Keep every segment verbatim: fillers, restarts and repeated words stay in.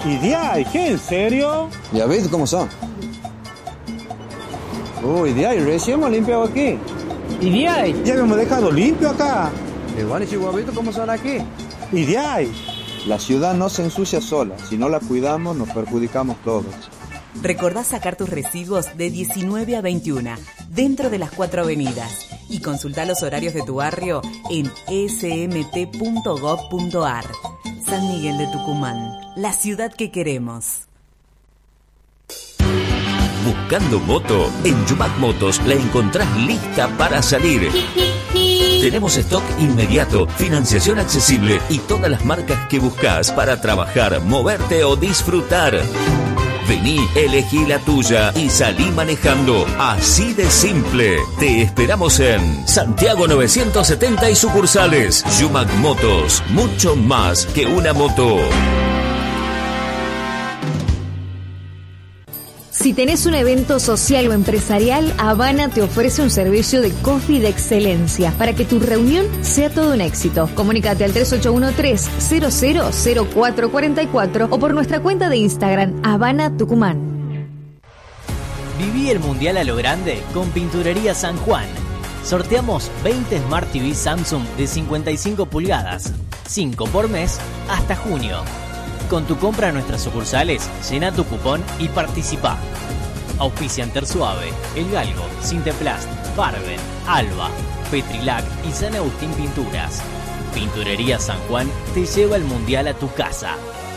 ¿Y de ahí? ¿Qué? ¿En serio? Ya ves cómo son. Uy, de ahí, recién hemos limpiado aquí. ¿Y de ahí? Ya hemos dejado limpio acá. Igual y chihuahuitos cómo son aquí. ¿Y de ahí? La ciudad no se ensucia sola. Si no la cuidamos, nos perjudicamos todos. Recordá sacar tus residuos de diecinueve a veintiuna, dentro de las cuatro avenidas. Y consultá los horarios de tu barrio en s m t punto gov punto a r. San Miguel de Tucumán, la ciudad que queremos. Buscando moto, en Yumac Motos la encontrás lista para salir. Tenemos stock inmediato, financiación accesible y todas las marcas que buscas para trabajar, moverte o disfrutar. Vení, elegí la tuya y salí manejando. Así de simple. Te esperamos en Santiago novecientos setenta y sucursales. Yumac Motos, mucho más que una moto. Si tenés un evento social o empresarial, Habana te ofrece un servicio de coffee de excelencia para que tu reunión sea todo un éxito. Comunícate al tres ocho uno tres, cero cero cero cuatro cuatro cuatro o por nuestra cuenta de Instagram, Habana Tucumán. Viví el Mundial a lo grande con Pinturería San Juan. Sorteamos veinte Smart T V Samsung de cincuenta y cinco pulgadas, cinco por mes, hasta junio. Con tu compra en nuestras sucursales, llena tu cupón y participa. Auspician Tersuave, El Galgo, Sinteplast, Farben, Alba, Petrilac y San Agustín Pinturas. Pinturería San Juan te lleva el mundial a tu casa.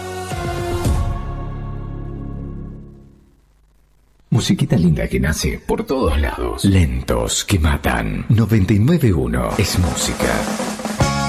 Musiquita linda que nace por todos lados. Lentos que matan. noventa y nueve punto uno es música.